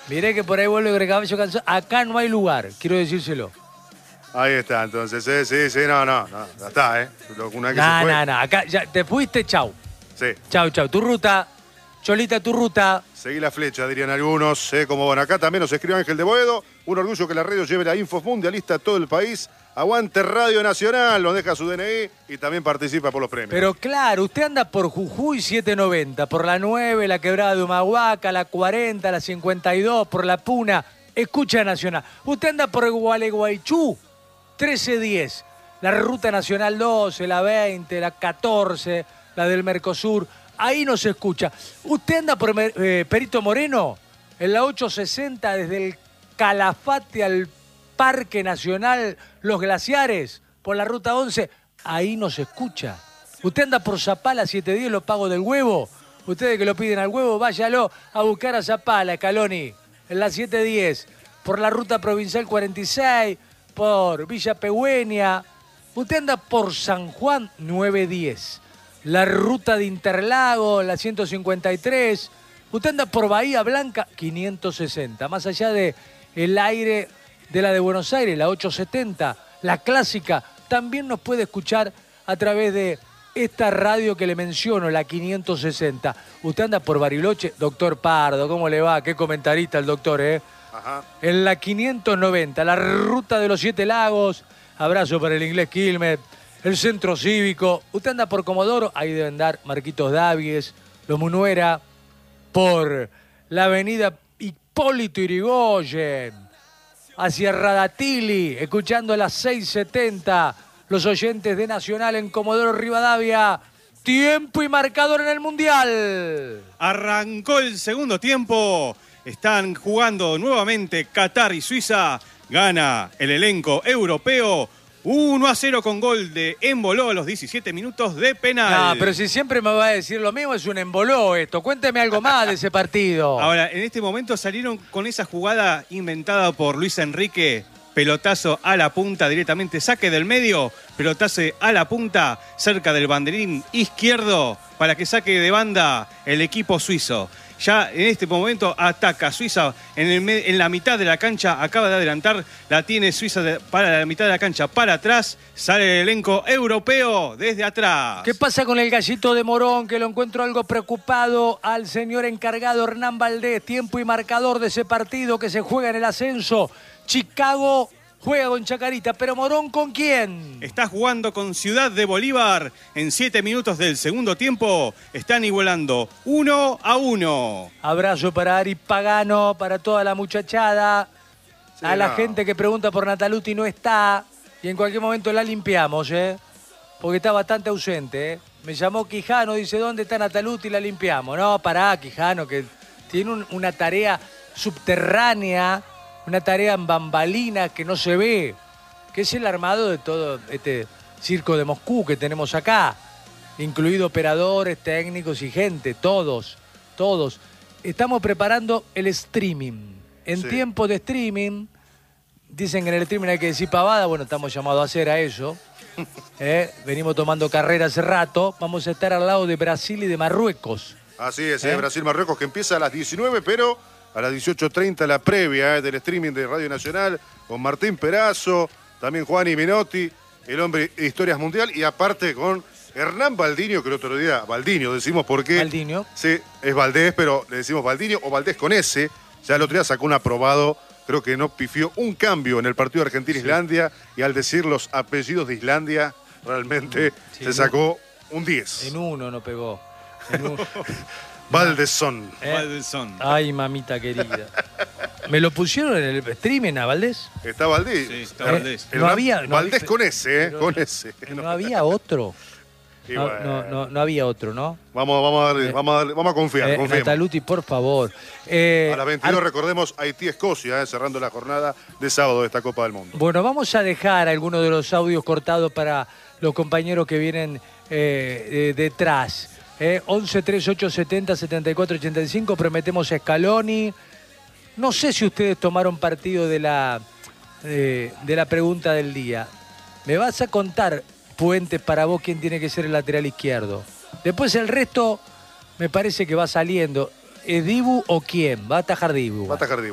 Miré que por ahí vuelve Grecaballo Cansó. Acá no hay lugar, quiero decírselo. Ahí está, entonces. Sí, no, ya está, ¿eh? Una vez que se fue. No, acá ya te fuiste, chau. Sí. Chau. Tu ruta, Cholita, tu ruta. Seguí la flecha, dirían algunos. Sé cómo van acá. También nos escribe Ángel de Boedo. Un orgullo que la radio lleve la info mundialista a todo el país. Aguante Radio Nacional, nos deja su DNI y también participa por los premios. Pero claro, usted anda por Jujuy 790, por la 9, la Quebrada de Humahuaca, la 40, la 52, por la Puna, escucha Nacional. Usted anda por Gualeguaychú 1310, la Ruta Nacional 12, la 20, la 14, la del Mercosur, ahí no se escucha. Usted anda por Perito Moreno, en la 860, desde el Calafate al Parque Nacional Los Glaciares, por la Ruta 11, ahí no se escucha. Usted anda por Zapala 710, los pagos del huevo. Ustedes que lo piden al huevo, váyalo a buscar a Zapala, Scaloni, en la 710, por la Ruta Provincial 46, por Villa Pegüeña. Usted anda por San Juan 910, la Ruta de Interlago, la 153. Usted anda por Bahía Blanca 560, más allá de el aire de la de Buenos Aires, la 870, la clásica, también nos puede escuchar a través de esta radio que le menciono, la 560. Usted anda por Bariloche, doctor Pardo, ¿cómo le va? Qué comentarista el doctor, ¿eh? Ajá. En la 590, la Ruta de los 7 Lagos, abrazo para el inglés Quilmes, el Centro Cívico. Usted anda por Comodoro, ahí deben dar Marquitos Davies, Los Munuera, por la avenida Hipólito Yrigoyen, hacia Radatili, escuchando las 6:70, los oyentes de Nacional en Comodoro Rivadavia. Tiempo y marcador en el Mundial. Arrancó el segundo tiempo. Están jugando nuevamente Qatar y Suiza. Gana el elenco europeo 1-0 con gol de Emboló a los 17 minutos de penal. No, pero si siempre me va a decir lo mismo, es un emboló esto. Cuénteme algo más de ese partido. Ahora, en este momento salieron con esa jugada inventada por Luis Enrique. Pelotazo a la punta directamente, saque del medio, pelotazo a la punta cerca del banderín izquierdo para que saque de banda el equipo suizo. Ya en este momento ataca Suiza en la mitad de la cancha, acaba de adelantar, la tiene Suiza para la mitad de la cancha, para atrás, sale el elenco europeo desde atrás. ¿Qué pasa con el gallito de Morón? Que lo encuentro algo preocupado al señor encargado Hernán Valdés. Tiempo y marcador de ese partido que se juega en el ascenso. Chicago juega con Chacarita, pero Morón ¿con quién? Está jugando con Ciudad de Bolívar. En 7 minutos del segundo tiempo están igualando 1-1. Abrazo para Ari Pagano, para toda la muchachada. Sí, a la no. gente que pregunta por Nataluti no está. Y en cualquier momento la limpiamos, porque está bastante ausente, Me llamó Quijano, dice, ¿dónde está Nataluti? La limpiamos. No, pará, Quijano, que tiene una tarea subterránea, una tarea en bambalinas que no se ve, que es el armado de todo este circo de Moscú que tenemos acá, incluido operadores, técnicos y gente, todos. Estamos preparando el streaming. En Sí. tiempo de streaming, dicen que en el streaming hay que decir pavada, bueno, estamos llamados a hacer a eso. Venimos tomando carrera hace rato, vamos a estar al lado de Brasil y de Marruecos. Así es, Brasil-Marruecos, que empieza a las 19, pero a las 18:30 la previa del streaming de Radio Nacional con Martín Perazo, también Juani Menotti, el hombre de Historias Mundial, y aparte con Hernán Baldiño, que el otro día, Baldiño decimos porque... Baldiño. Sí, es Valdés, pero le decimos Baldiño o Valdés con S. Ya el otro día sacó un aprobado, creo que no pifió un cambio en el partido de Argentina-Islandia, y al decir los apellidos de Islandia, realmente Sí, se sacó un 10. En uno no pegó. En uno. Valdezón. Valdezón. Ay, mamita querida. ¿Me lo pusieron en el streaming a Valdés? Está Valdés. Sí, está Valdés. No había... no Valdés había- con S, pero con S. No había otro. Y No, bueno, no había otro, ¿no? vamos a confiar, confiemos. Nataluti, por favor. A las 22 recordemos Haití-Escocia, cerrando la jornada de sábado de esta Copa del Mundo. Bueno, vamos a dejar algunos de los audios cortados para los compañeros que vienen detrás. 11 38 70 74 85, prometemos a Scaloni. No sé si ustedes tomaron partido de la pregunta del día. Me vas a contar, Puentes, para vos quién tiene que ser el lateral izquierdo. Después el resto me parece que va saliendo. ¿Es Dibu o quién? Va a atajar Dibu. Va a atajar Dibu.